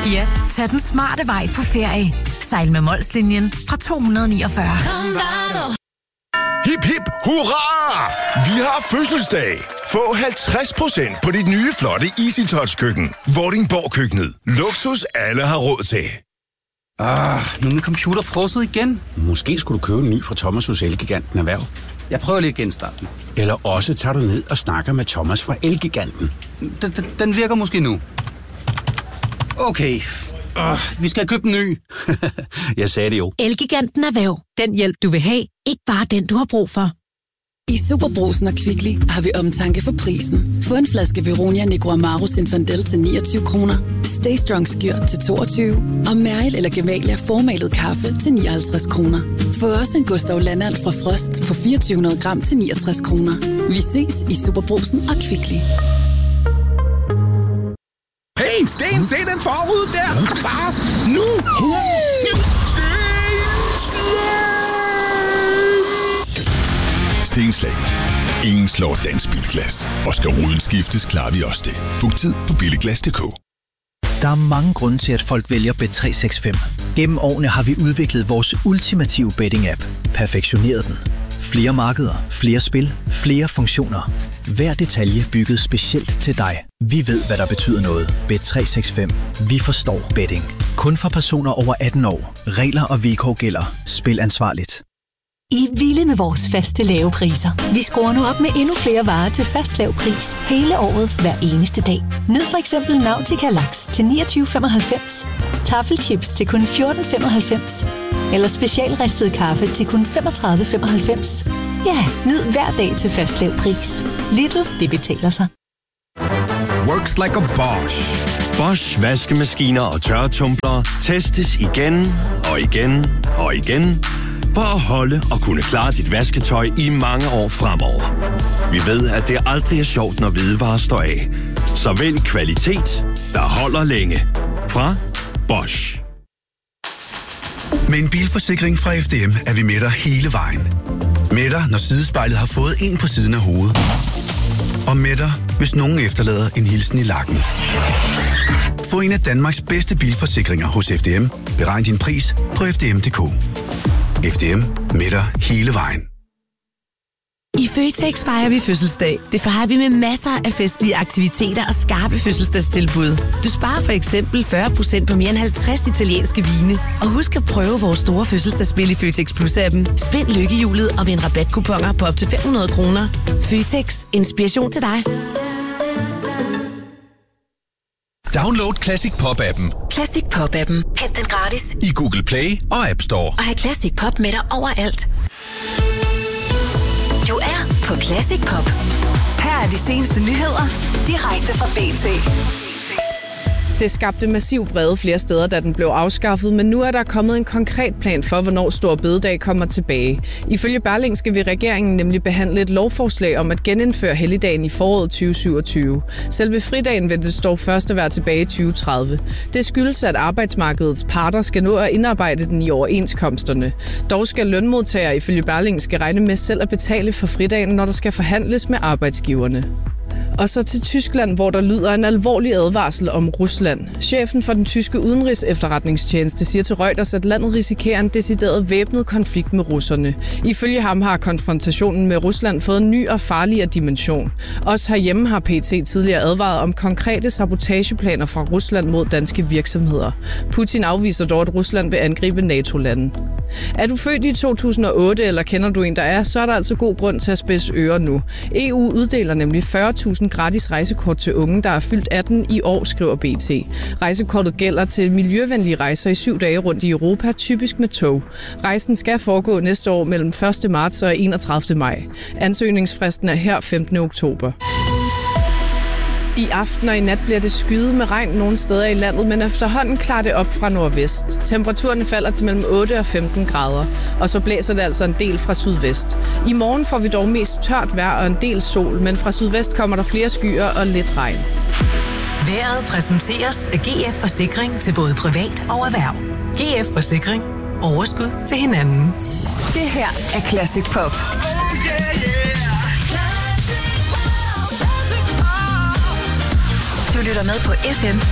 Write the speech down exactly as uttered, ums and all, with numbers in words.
Ja, tag den smarte vej på ferie. Sejl med Molslinjen fra to hundrede niogfyrre. Hip hip hurra! Vi har fødselsdag. Få halvtreds procent på dit nye flotte EasyTouch køkken. Vordingborg Køkkenet. Luksus alle har råd til. Ah, nu er min computer frosset igen. Måske skulle du købe en ny fra Thomas hos Elgiganten Erhverv. Jeg prøver lige at genstarte den. Eller også tager du ned og snakker med Thomas fra Elgiganten. Den, den, den virker måske nu. Okay. Uh, vi skal købe en ny. Jeg sagde det jo. Elgiganten Erhverv. Den hjælp, du vil have. Ikke bare den, du har brug for. I Superbrugsen og Kvickly har vi omtanke for prisen. Få en flaske Veronia Negro Amaro Zinfandel til niogtyve kroner, Stay Strong Skyr til toogtyve og Mæril eller Gevalia formalet kaffe til nioghalvtreds kroner. Få også en Gustav Landalt fra Frost på fireogtyve hundrede gram til niogtres kroner. Vi ses i Superbrugsen og Kvickly. Hey, Sten, se den forud der! Er du klar? Nu! Stenslag. Ingen slår dansk bilglas. Og skal ruden skiftes, klarer vi også det. Book tid på billiglas punktum d k. Der er mange grunde til, at folk vælger Bet tre seks fem. Gennem årene har vi udviklet vores ultimative betting-app. Perfektioneret den. Flere markeder, flere spil, flere funktioner. Hver detalje bygget specielt til dig. Vi ved, hvad der betyder noget. Bet tre seks fem. Vi forstår betting. Kun for personer over atten år. Regler og vilkår gælder. Spil ansvarligt. I er vilde med vores faste lave priser. Vi skruer nu op med endnu flere varer til fast lav pris. Hele året, hver eneste dag. Nyd for eksempel Nautica Laks til niogtyve femoghalvfems. Taffelchips til kun fjorten femoghalvfems. Eller specialristet kaffe til kun femogtredive femoghalvfems. Ja, nyd hver dag til fast lav pris. Lidl, det betaler sig. Works like a Bosch. Bosch vaskemaskiner og tørretumblere testes igen og igen og igen for at holde og kunne klare dit vasketøj i mange år fremover. Vi ved, at det aldrig er sjovt, når hvidevarer står af. Så vælg kvalitet, der holder længe. Fra Bosch. Med en bilforsikring fra F D M er vi med dig hele vejen. Med dig, når sidespejlet har fået en på siden af hovedet. Og med dig, hvis nogen efterlader en hilsen i lakken. Få en af Danmarks bedste bilforsikringer hos F D M. Beregn din pris på f d m punktum d k. F D M, med dig hele vejen. I Føtex fejrer vi fødselsdag. Det fejrer vi med masser af festlige aktiviteter og skarpe fødselsdagstilbud. Du sparer for eksempel fyrre procent på mere end halvtreds italienske vine. Og husk at prøve vores store fødselsdagsspil i Føtex Plus-appen. Spind lykkehjulet og vind rabatkuponer på op til fem hundrede kroner. Føtex. Inspiration til dig. Download Classic Pop-appen. Classic Pop-appen. Hent den gratis I Google Play og App Store. og have Classic Pop med dig overalt. Du er på Classic Pop. Her er de seneste nyheder direkte fra B T. Det skabte massiv vrede flere steder, da den blev afskaffet, men nu er der kommet en konkret plan for, hvornår Store Bededag kommer tilbage. Ifølge Berlingske vil regeringen nemlig behandle et lovforslag om at genindføre helligdagen i foråret tyve syvogtyve. Selve fridagen ventes dog først at være tilbage i tyve tredive. Det skyldes, at arbejdsmarkedets parter skal nå at indarbejde den i overenskomsterne. Dog skal lønmodtagere ifølge Berlingske regne med selv at betale for fridagen, når der skal forhandles med arbejdsgiverne. Og så til Tyskland, hvor der lyder en alvorlig advarsel om Rusland. Chefen for den tyske udenrigs-efterretningstjeneste siger til Reuters, at landet risikerer en decideret væbnet konflikt med russerne. Ifølge ham har konfrontationen med Rusland fået en ny og farligere dimension. Også herhjemme har P T tidligere advaret om konkrete sabotageplaner fra Rusland mod danske virksomheder. Putin afviser dog, at Rusland vil angribe NATO-lande. Er du født i to tusind og otte, eller kender du en, der er, så er der altså god grund til at spidse ører nu. E U uddeler nemlig fyrre tusind gratis rejsekort til unge, der er fyldt atten i år, skriver B T. Rejsekortet gælder til miljøvenlige rejser i syv dage rundt i Europa, typisk med tog. Rejsen skal foregå næste år mellem første marts og enogtredivte maj. Ansøgningsfristen er her femtende oktober. I aften og i nat bliver det skyet med regn nogle steder i landet, men efterhånden klarer det op fra nordvest. Temperaturen falder til mellem otte og femten grader, og så blæser det altså en del fra sydvest. I morgen får vi dog mest tørt vejr og en del sol, men fra sydvest kommer der flere skyer og lidt regn. Vejret præsenteres af G F Forsikring til både privat og erhverv. G F Forsikring. Overskud til hinanden. Det her er Classic Pop. Du lytter med på F M